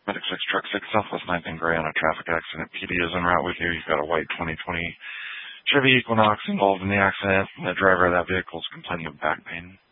Medic 6, Truck 6, Southwest 9th and Gray on a traffic accident. PD is en route with you. You've got a white 2020 Chevy Equinox involved in the accident. The driver of that vehicle is complaining of back pain.